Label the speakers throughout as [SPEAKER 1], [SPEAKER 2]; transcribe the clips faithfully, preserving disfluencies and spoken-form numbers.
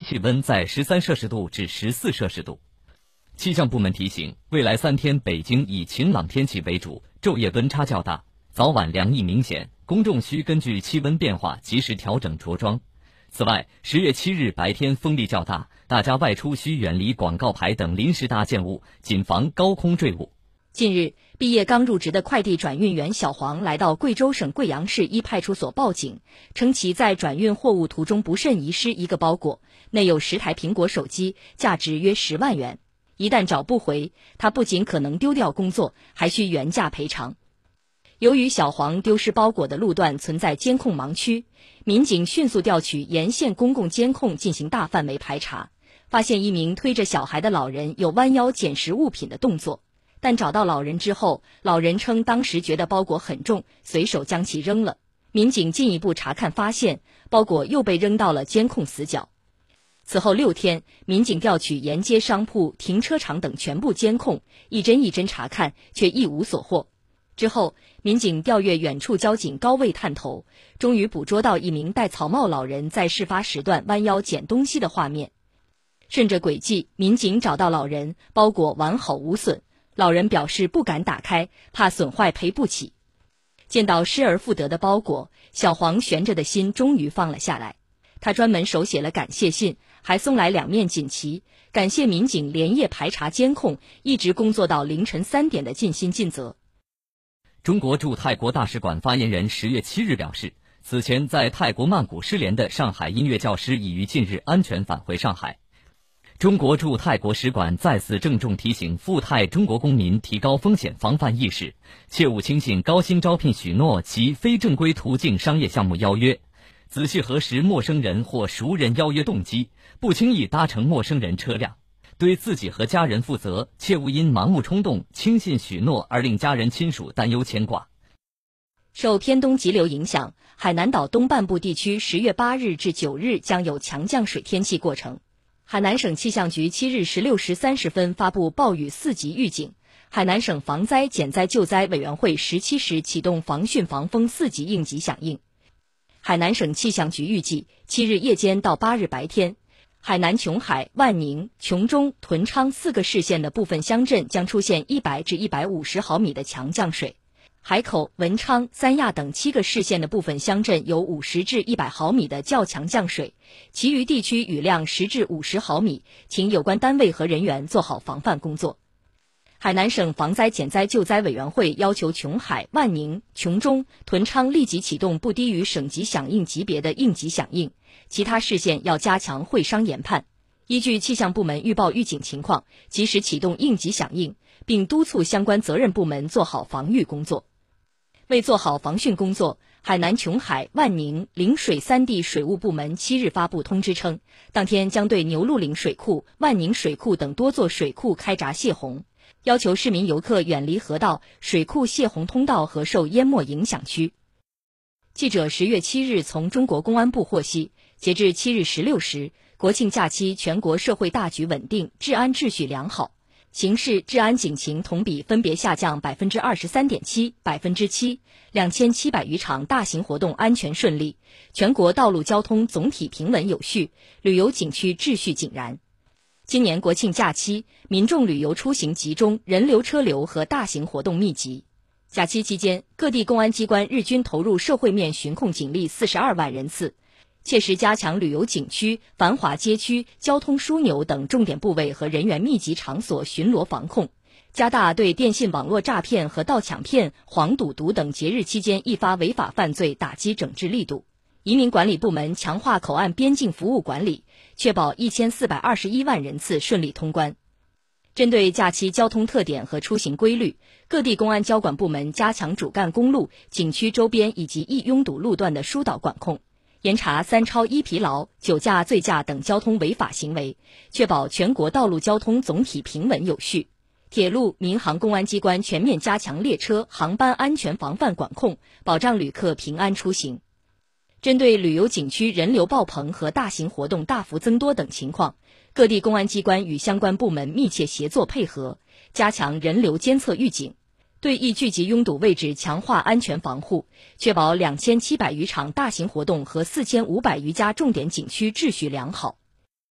[SPEAKER 1] 气温在十三摄氏度至十四摄氏度。气象部门提醒，未来三天北京以晴朗天气为主，昼夜温差较大，早晚凉意明显，公众需根据气温变化及时调整着装。此外，十月七日白天风力较大，大家外出需远离广告牌等临时搭建物，谨防高空坠物。
[SPEAKER 2] 近日，毕业刚入职的快递转运员小黄来到贵州省贵阳市一派出所报警，称其在转运货物途中不慎遗失一个包裹，内有十台苹果手机，价值约十万元。一旦找不回，他不仅可能丢掉工作，还需原价赔偿。由于小黄丢失包裹的路段存在监控盲区，民警迅速调取沿线公共监控进行大范围排查，发现一名推着小孩的老人有弯腰捡拾物品的动作。但找到老人之后，老人称当时觉得包裹很重，随手将其扔了。民警进一步查看发现，包裹又被扔到了监控死角。此后六天，民警调取沿街商铺、停车场等全部监控，一帧一帧查看，却一无所获。之后，民警调阅远处交警高位探头，终于捕捉到一名戴草帽老人在事发时段弯腰捡东西的画面。顺着轨迹，民警找到老人，包裹完好无损。老人表示不敢打开，怕损坏赔不起。见到失而复得的包裹，小黄悬着的心终于放了下来。他专门手写了感谢信，还送来两面锦旗，感谢民警连夜排查监控，一直工作到凌晨三点的尽心尽责。
[SPEAKER 1] 中国驻泰国大使馆发言人十月七日表示，此前在泰国曼谷失联的上海音乐教师已于近日安全返回上海。中国驻泰国使馆再次郑重提醒赴泰中国公民提高风险防范意识，切勿轻信高薪招聘许诺及非正规途径商业项目邀约，仔细核实陌生人或熟人邀约动机，不轻易搭乘陌生人车辆，对自己和家人负责，切勿因盲目冲动、轻信许诺而令家人亲属担忧牵挂。
[SPEAKER 2] 受偏东急流影响，海南岛东半部地区十月八日至九日将有强降水天气过程。海南省气象局七日十六时三十分发布暴雨四级预警，海南省防灾减灾救灾委员会十七时启动防汛防风四级应急响应。海南省气象局预计，七日夜间到八日白天，海南琼海、万宁、琼中、屯昌四个市县的部分乡镇将出现一百至一百五十毫米的强降水。海口、文昌、三亚等七个市县的部分乡镇有五十至一百毫米的较强降水，其余地区雨量十至五十毫米，请有关单位和人员做好防范工作。海南省防灾减灾救灾委员会要求琼海、万宁、琼中、屯昌立即启动不低于省级响应级别的应急响应，其他市县要加强会商研判，依据气象部门预报预警情况，及时启动应急响应，并督促相关责任部门做好防御工作。为做好防汛工作，海南琼海、万宁、陵水三地水务部门七日发布通知称，当天将对牛鹿岭水库、万宁水库等多座水库开闸泄洪，要求市民游客远离河道、水库泄洪通道和受淹没影响区。记者十月七日从中国公安部获悉，截至七日十六时，国庆假期全国社会大局稳定，治安秩序良好。刑事治安警情同比分别下降百分之二十三点七、百分之七，两千七百余场大型活动安全顺利，全国道路交通总体平稳有序，旅游景区秩序井然。今年国庆假期，民众旅游出行集中，人流车流和大型活动密集。假期期间，各地公安机关日均投入社会面巡控警力四十二万人次。切实加强旅游景区、繁华街区、交通枢纽等重点部位和人员密集场所巡逻防控，加大对电信网络诈骗和盗抢骗、黄赌毒等节日期间易发违法犯罪打击整治力度。移民管理部门强化口岸边境服务管理，确保一千四百二十一万人次顺利通关。针对假期交通特点和出行规律，各地公安交管部门加强主干公路、景区周边以及易拥堵路段的疏导管控，严查三超一疲劳、酒驾、醉驾等交通违法行为，确保全国道路交通总体平稳有序。铁路、民航公安机关全面加强列车、航班安全防范管控，保障旅客平安出行。针对旅游景区人流爆棚和大型活动大幅增多等情况，各地公安机关与相关部门密切协作配合，加强人流监测预警，对易聚集拥堵位置强化安全防护，确保两千七百余场大型活动和四千五百余家重点景区秩序良好。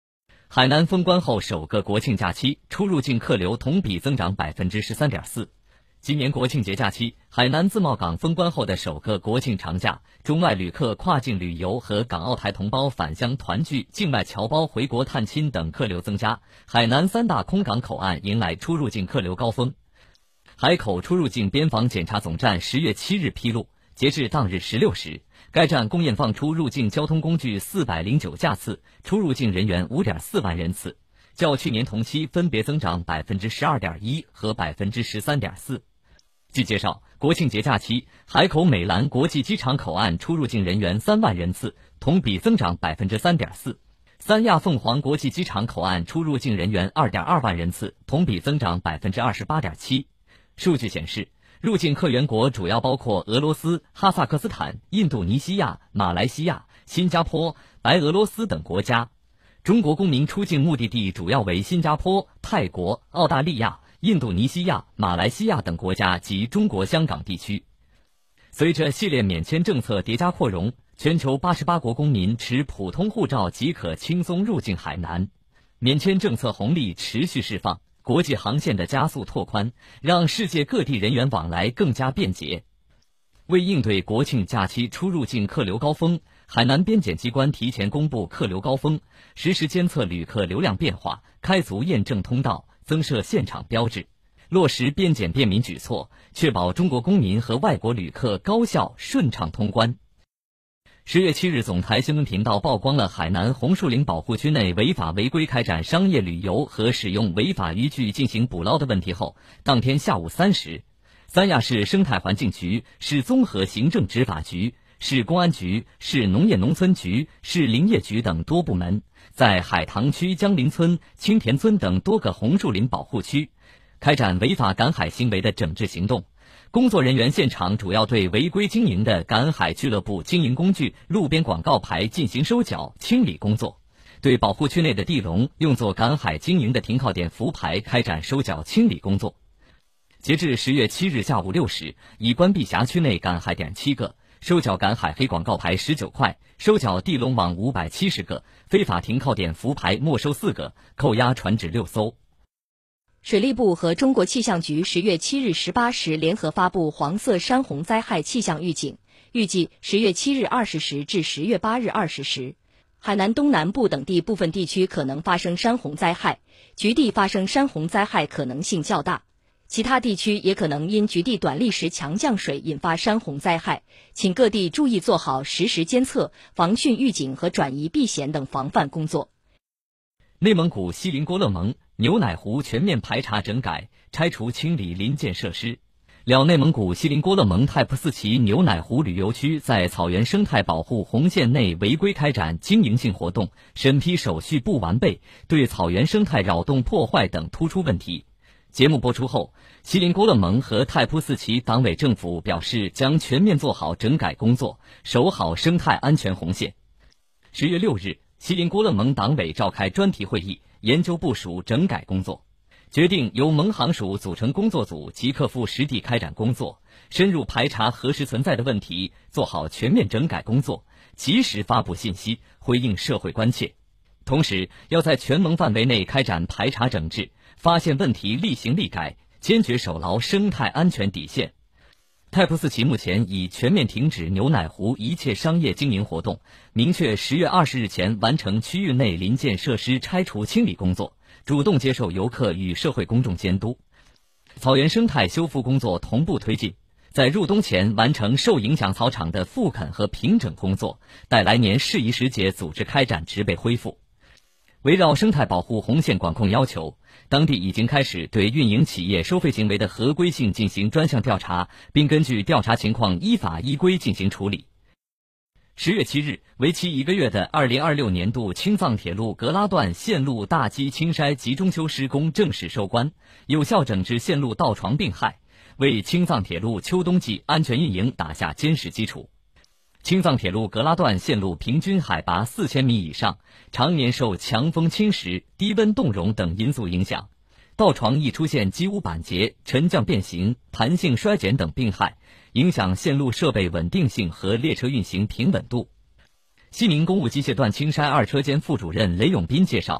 [SPEAKER 1] 海南封关后首个国庆假期，出入境客流同比增长 百分之十三点四。今年国庆节假期，海南自贸港封关后的首个国庆长假，中外旅客跨境旅游和港澳台同胞返乡团聚、境外侨胞回国探亲等客流增加，海南三大空港口岸迎来出入境客流高峰。海口出入境边防检查总站十月七日披露，截至当日十六时，该站共验放出入境交通工具四百零九架次，出入境人员 五点四万人次，较去年同期分别增长 百分之十二点一 和 百分之十三点四。据介绍，国庆节假期，海口美兰国际机场口岸出入境人员三万人次，同比增长 百分之三点四。三亚凤凰国际机场口岸出入境人员 二点二万人次，同比增长 百分之二十八点七。数据显示，入境客源国主要包括俄罗斯、哈萨克斯坦、印度尼西亚、马来西亚、新加坡、白俄罗斯等国家。中国公民出境目的地主要为新加坡、泰国、澳大利亚、印度尼西亚、马来西亚等国家及中国香港地区。随着系列免签政策叠加扩容，全球八十八国公民持普通护照即可轻松入境海南。免签政策红利持续释放，国际航线的加速拓宽，让世界各地人员往来更加便捷。为应对国庆假期出入境客流高峰，海南边检机关提前公布客流高峰，实时监测旅客流量变化，开足验证通道，增设现场标志，落实边检便民举措，确保中国公民和外国旅客高效顺畅通关。十月七日，总台新闻频道曝光了海南红树林保护区内违法违规开展商业旅游和使用违法渔具进行捕捞的问题后，当天下午三时，三亚市生态环境局、市综合行政执法局、市公安局、市农业农村局、市林业局等多部门在海棠区江林村、青田村等多个红树林保护区开展违法赶海行为的整治行动。工作人员现场主要对违规经营的赶海俱乐部经营工具、路边广告牌进行收缴清理工作，对保护区内的地笼、用作赶海经营的停靠点浮牌开展收缴清理工作。截至十月七日下午六时，已关闭辖区内赶海点七个，收缴赶海黑广告牌十九块，收缴地笼网五百七十个，非法停靠点浮牌没收四个，扣押船只六艘。
[SPEAKER 2] 水利部和中国气象局十月七日十八时联合发布黄色山洪灾害气象预警，预计十月七日二十时至十月八日二十时，海南东南部等地部分地区可能发生山洪灾害，局地发生山洪灾害可能性较大。其他地区也可能因局地短砾石强降水引发山洪灾害，请各地注意做好实时监测、防汛预警和转移避险等防范工作。
[SPEAKER 1] 内蒙古锡林郭勒盟牛奶湖全面排查整改，拆除清理临建设施。辽内蒙古锡林郭勒盟太仆寺旗牛奶湖旅游区在草原生态保护红线内违规开展经营性活动，审批手续不完备，对草原生态扰动破坏等突出问题。节目播出后，锡林郭勒盟和太仆寺旗党委政府表示将全面做好整改工作，守好生态安全红线。十月六日，锡林郭勒盟党委召开专题会议，研究部署整改工作，决定由盟行署组成工作组，即刻赴实地开展工作，深入排查核实存在的问题，做好全面整改工作，及时发布信息，回应社会关切。同时，要在全盟范围内开展排查整治，发现问题立行立改，坚决守牢生态安全底线。太仆寺旗目前已全面停止牛奶湖一切商业经营活动，明确十月二十日前完成区域内临建设施拆除清理工作，主动接受游客与社会公众监督。草原生态修复工作同步推进，在入冬前完成受影响草场的复垦和平整工作，待来年适宜时节组织开展植被恢复。围绕生态保护红线管控要求，当地已经开始对运营企业收费行为的合规性进行专项调查，并根据调查情况依法依规进行处理。十月七日，为期一个月的二零二六年度青藏铁路格拉段线路大基清筛集中修施工正式收官，有效整治线路倒床并害，为青藏铁路秋冬季安全运营打下坚实基础。青藏铁路格拉段线路平均海拔四千米以上，常年受强风侵蚀、低温冻融等因素影响，倒床易出现机屋板结、沉降变形、弹性衰减等病害，影响线路设备稳定性和列车运行平稳度。西宁公务机械段青筛二车间副主任雷永斌介绍，